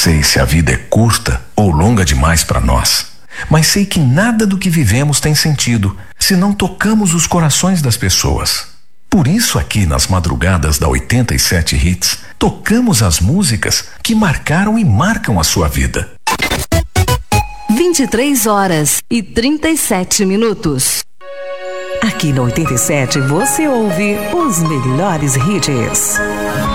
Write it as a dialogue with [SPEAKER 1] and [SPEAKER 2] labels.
[SPEAKER 1] sei se a vida é curta ou longa demais para nós, mas sei que nada do que vivemos tem sentido se não tocamos os corações das pessoas. Por isso, aqui nas madrugadas da 87 Hits, tocamos as músicas que marcaram e marcam a sua vida.
[SPEAKER 2] 23h37.
[SPEAKER 3] Aqui na 87 você ouve os melhores hits.